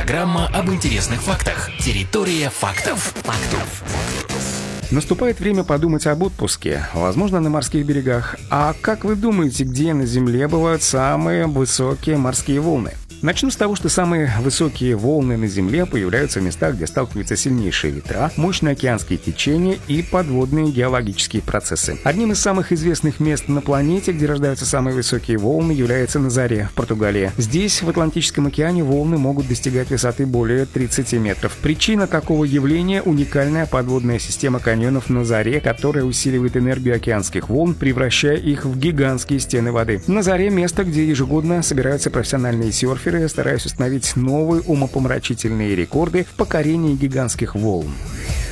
Программа об интересных фактах. Территория фактов. Наступает время подумать об отпуске, возможно, на морских берегах. А как вы думаете, где на Земле бывают самые высокие морские волны? Начну с того, что самые высокие волны на Земле появляются в местах, где сталкиваются сильнейшие ветра, мощные океанские течения и подводные геологические процессы. Одним из самых известных мест на планете, где рождаются самые высокие волны, является Назаре в Португалии. Здесь, в Атлантическом океане, волны могут достигать высоты более 30 метров. Причина такого явления – уникальная подводная система каньонов Назаре, которая усиливает энергию океанских волн, превращая их в гигантские стены воды. Назаре – место, где ежегодно собираются профессиональные серферы, стараясь установить новые умопомрачительные рекорды в покорении гигантских волн.